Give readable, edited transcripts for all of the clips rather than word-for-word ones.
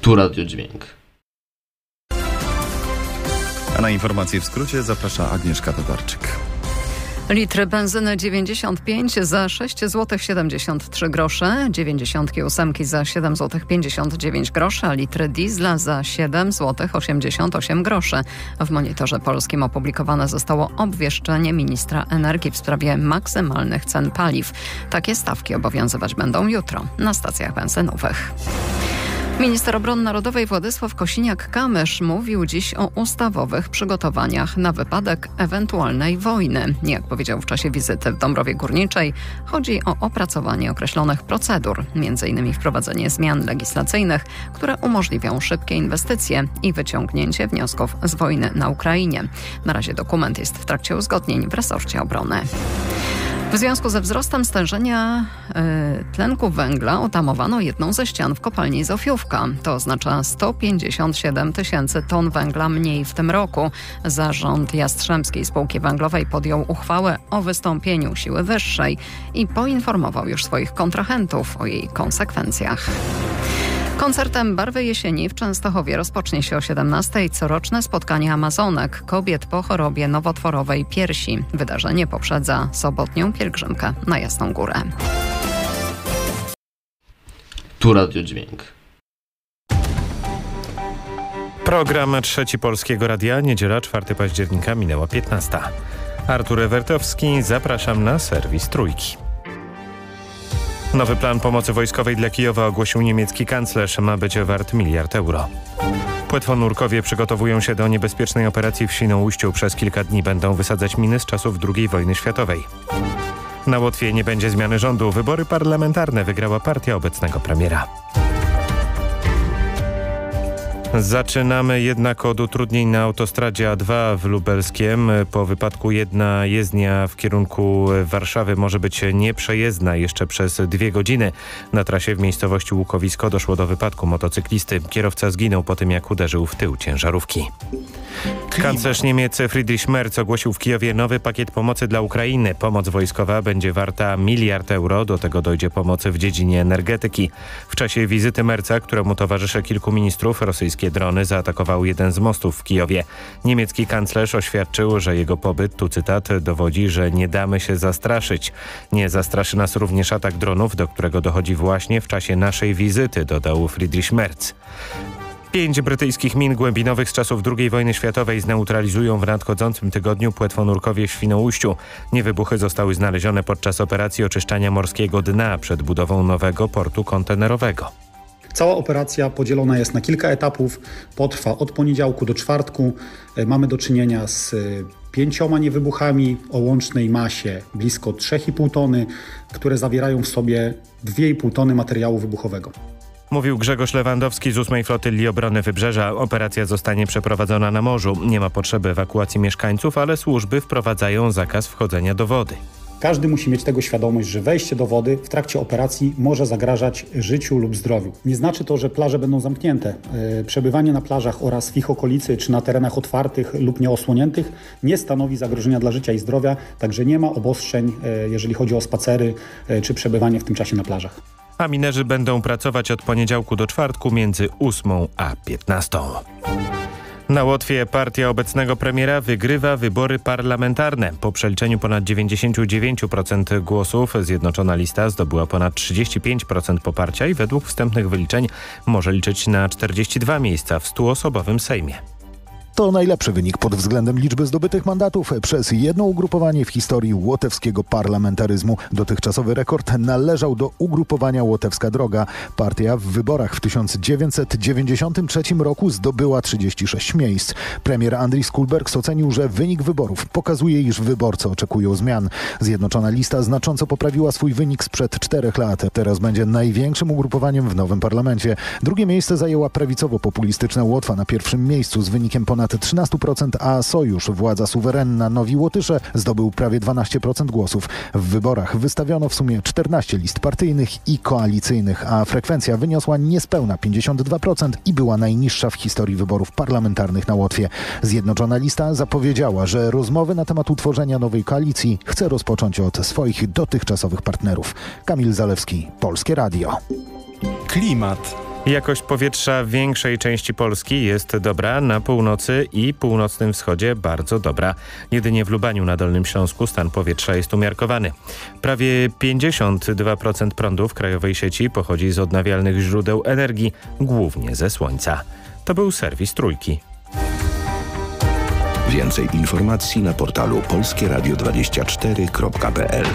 Tu Radiodźwięk. A na informacje w skrócie zaprasza Agnieszka Tatarczyk. Litr benzyny 95 za 6 zł 73 grosze, 98 za 7 zł 59 groszy, a litr diesla za 7 zł 88 groszy. W Monitorze Polskim opublikowane zostało obwieszczenie ministra energii w sprawie maksymalnych cen paliw. Takie stawki obowiązywać będą jutro na stacjach benzynowych. Minister Obrony Narodowej Władysław Kosiniak-Kamysz mówił dziś o ustawowych przygotowaniach na wypadek ewentualnej wojny. Jak powiedział w czasie wizyty w Dąbrowie Górniczej, chodzi o opracowanie określonych procedur, m.in. wprowadzenie zmian legislacyjnych, które umożliwią szybkie inwestycje i wyciągnięcie wniosków z wojny na Ukrainie. Na razie dokument jest w trakcie uzgodnień w resorcie obrony. W związku ze wzrostem stężenia tlenku węgla utamowano jedną ze ścian w kopalni Zofiówka. To oznacza 157 tysięcy ton węgla mniej w tym roku. Zarząd Jastrzębskiej Spółki Węglowej podjął uchwałę o wystąpieniu siły wyższej i poinformował już swoich kontrahentów o jej konsekwencjach. Koncertem Barwy Jesieni w Częstochowie rozpocznie się o 17:00 coroczne spotkanie Amazonek, kobiet po chorobie nowotworowej piersi. Wydarzenie poprzedza sobotnią pielgrzymkę na Jasną Górę. Tu Radiodźwięk. Program Trzeci Polskiego Radia, niedziela 4 października, minęła 15:00. Artur Ewertowski, zapraszam na serwis Trójki. Nowy plan pomocy wojskowej dla Kijowa ogłosił niemiecki kanclerz. Ma być wart €1 miliard. Płetwonurkowie przygotowują się do niebezpiecznej operacji w Świnoujściu. Przez kilka dni będą wysadzać miny z czasów II wojny światowej. Na Łotwie nie będzie zmiany rządu. Wybory parlamentarne wygrała partia obecnego premiera. Zaczynamy jednak od utrudnień na autostradzie A2 w Lubelskiem. Po wypadku jedna jezdnia w kierunku Warszawy może być nieprzejezdna jeszcze przez 2 godziny. Na trasie w miejscowości Łukowisko doszło do wypadku motocyklisty. Kierowca zginął po tym, jak uderzył w tył ciężarówki. Kanclerz Niemiec Friedrich Merz ogłosił w Kijowie nowy pakiet pomocy dla Ukrainy. Pomoc wojskowa będzie warta €1 miliard. Do tego dojdzie pomocy w dziedzinie energetyki. W czasie wizyty Merza, któremu towarzyszy kilku ministrów, rosyjskie drony zaatakowały jeden z mostów w Kijowie. Niemiecki kanclerz oświadczył, że jego pobyt, tu cytat, dowodzi, że nie damy się zastraszyć. Nie zastraszy nas również atak dronów, do którego dochodzi właśnie w czasie naszej wizyty, dodał Friedrich Merz. 5 brytyjskich min głębinowych z czasów II wojny światowej zneutralizują w nadchodzącym tygodniu płetwonurkowie w Świnoujściu. Niewybuchy zostały znalezione podczas operacji oczyszczania morskiego dna przed budową nowego portu kontenerowego. Cała operacja podzielona jest na kilka etapów. Potrwa od poniedziałku do czwartku. Mamy do czynienia z 5 niewybuchami o łącznej masie blisko 3,5 tony, które zawierają w sobie 2,5 tony materiału wybuchowego. Mówił Grzegorz Lewandowski z 8. Flotylli Obrony Wybrzeża. Operacja zostanie przeprowadzona na morzu. Nie ma potrzeby ewakuacji mieszkańców, ale służby wprowadzają zakaz wchodzenia do wody. Każdy musi mieć tego świadomość, że wejście do wody w trakcie operacji może zagrażać życiu lub zdrowiu. Nie znaczy to, że plaże będą zamknięte. Przebywanie na plażach oraz w ich okolicy czy na terenach otwartych lub nieosłoniętych nie stanowi zagrożenia dla życia i zdrowia, także nie ma obostrzeń, jeżeli chodzi o spacery czy przebywanie w tym czasie na plażach. A minerzy będą pracować od poniedziałku do czwartku między 8 a 15. Na Łotwie partia obecnego premiera wygrywa wybory parlamentarne. Po przeliczeniu ponad 99% głosów Zjednoczona Lista zdobyła ponad 35% poparcia i według wstępnych wyliczeń może liczyć na 42 miejsca w 100-osobowym Sejmie. To najlepszy wynik pod względem liczby zdobytych mandatów przez jedno ugrupowanie w historii łotewskiego parlamentaryzmu. Dotychczasowy rekord należał do ugrupowania Łotewska Droga. Partia w wyborach w 1993 roku zdobyła 36 miejsc. Premier Andris Kulbergs ocenił, że wynik wyborów pokazuje, iż wyborcy oczekują zmian. Zjednoczona Lista znacząco poprawiła swój wynik sprzed 4 lat. Teraz będzie największym ugrupowaniem w nowym parlamencie. Drugie miejsce zajęła prawicowo-populistyczna Łotwa na pierwszym miejscu z wynikiem ponad 13%, a Sojusz, władza suwerenna Nowi Łotysze, zdobył prawie 12% głosów. W wyborach wystawiono w sumie 14 list partyjnych i koalicyjnych, a frekwencja wyniosła niespełna 52% i była najniższa w historii wyborów parlamentarnych na Łotwie. Zjednoczona Lista zapowiedziała, że rozmowy na temat utworzenia nowej koalicji chce rozpocząć od swoich dotychczasowych partnerów. Kamil Zalewski, Polskie Radio. Klimat. Jakość powietrza w większej części Polski jest dobra, na północy i północnym wschodzie bardzo dobra. Jedynie w Lubaniu na Dolnym Śląsku stan powietrza jest umiarkowany. Prawie 52% prądu w krajowej sieci pochodzi z odnawialnych źródeł energii, głównie ze słońca. To był serwis Trójki. Więcej informacji na portalu polskieradio24.pl.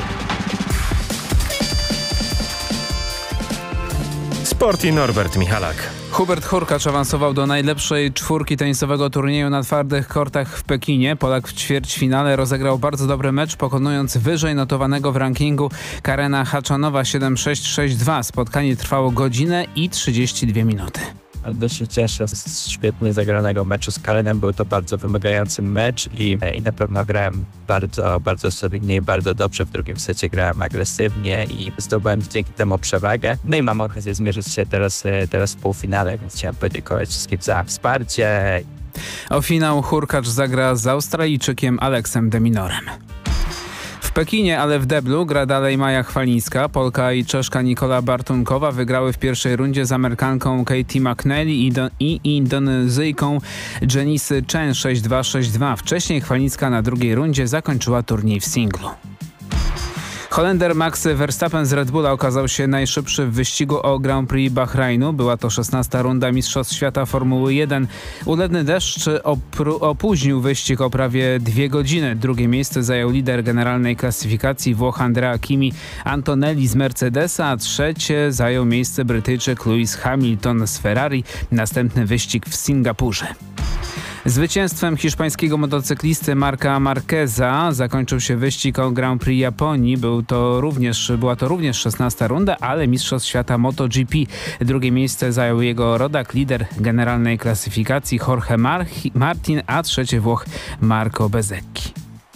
Sport i Norbert Michalak. Hubert Hurkacz awansował do najlepszej czwórki tenisowego turnieju na twardych kortach w Pekinie. Polak w ćwierćfinale rozegrał bardzo dobry mecz, pokonując wyżej notowanego w rankingu Karena Haczanowa 7-6-6-2. Spotkanie trwało godzinę i 32 minuty. Bardzo się cieszę z świetnie zagranego meczu z Karenem. Był to bardzo wymagający mecz i na pewno grałem bardzo solidnie i bardzo dobrze. W drugim secie grałem agresywnie i zdobyłem dzięki temu przewagę. No i mam okazję zmierzyć się teraz w półfinale, więc chciałem podziękować wszystkim za wsparcie. O finał Hurkacz zagra z Australijczykiem Aleksem de Minorem. W Pekinie, ale w deblu gra dalej Maja Chwalińska. Polka i Czeszka Nikola Bartunkowa wygrały w pierwszej rundzie z Amerykanką Katie McNally i Indonezyjką Jenisy Chen 6-2-6-2. Wcześniej Chwalińska na drugiej rundzie zakończyła turniej w singlu. Holender Max Verstappen z Red Bulla okazał się najszybszy w wyścigu o Grand Prix Bahrajnu. Była to 16. runda Mistrzostw Świata Formuły 1. Ulewny deszcz opóźnił wyścig o prawie 2 godziny. Drugie miejsce zajął lider generalnej klasyfikacji Włoch Andrea Kimi Antonelli z Mercedesa, a trzecie zajął miejsce Brytyjczyk Lewis Hamilton z Ferrari. Następny wyścig w Singapurze. Zwycięstwem hiszpańskiego motocyklisty Marca Marqueza zakończył się wyścig o Grand Prix Japonii. Była to również 16. runda, ale Mistrzostw Świata MotoGP. Drugie miejsce zajął jego rodak, lider generalnej klasyfikacji Jorge Martin, a trzecie Włoch Marco Bezzecchi.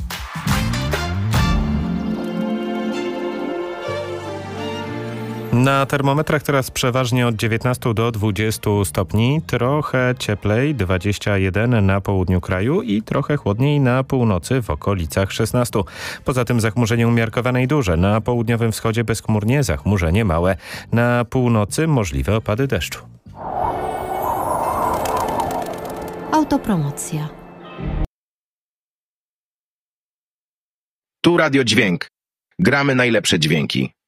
Na termometrach teraz przeważnie od 19 do 20 stopni, trochę cieplej 21 na południu kraju i trochę chłodniej na północy w okolicach 16. Poza tym zachmurzenie umiarkowane i duże. Na południowym wschodzie bezchmurnie, zachmurzenie małe. Na północy możliwe opady deszczu. Autopromocja. Tu Radio Dźwięk. Gramy najlepsze dźwięki.